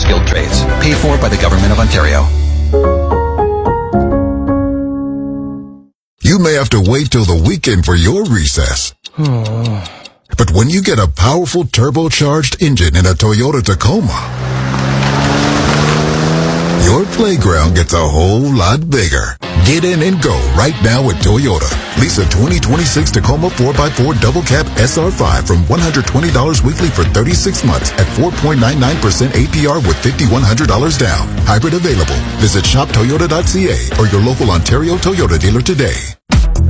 skilled trades. Paid for by the Government of Ontario. You may have to wait till the weekend for your recess. But when you get a powerful turbocharged engine in a Toyota Tacoma, your playground gets a whole lot bigger. Get in and go right now at Toyota. Lease a 2026 Tacoma 4x4 Double Cab SR5 from $120 weekly for 36 months at 4.99% APR with $5,100 down. Hybrid available. Visit shoptoyota.ca or your local Ontario Toyota dealer today.